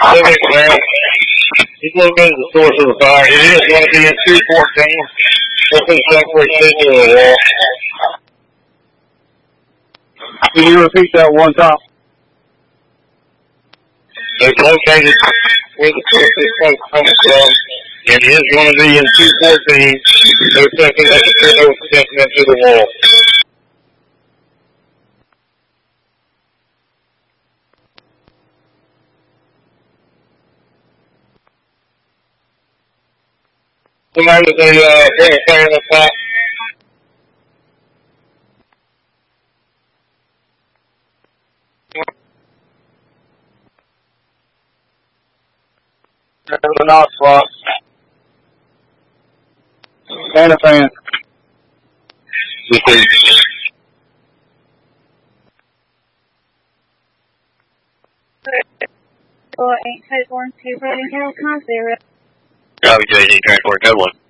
Civic man. He's located the source of the fire. It is going to be in 214. This is separate signal to the wall. Can you repeat that one time? It's located where the source is coming from. And it is going to be in 214. They're stepping into the wall. Somebody with a fire in the top. There's a knock spot. And a fan. Or 8 code 1 2 Brody Hill, 0. Copy, JD, transport code 1.